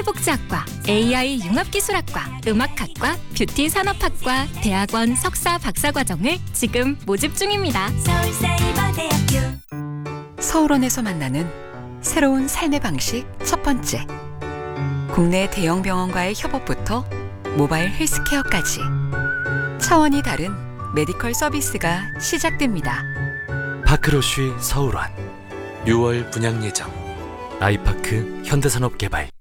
사회복지학과, AI 융합기술학과, 음악학과, 뷰티산업학과, 대학원 석사 박사과정을 지금 모집 중입니다. 서울사이버대학교. 서울원에서 만나는 새로운 삶의 방식 첫 번째. 국내 대형 병원과의 협업부터 모바일 헬스케어까지 차원이 다른 메디컬 서비스가 시작됩니다. 파크로쉬 서울원 6월 분양 예정. 아이파크 현대산업개발.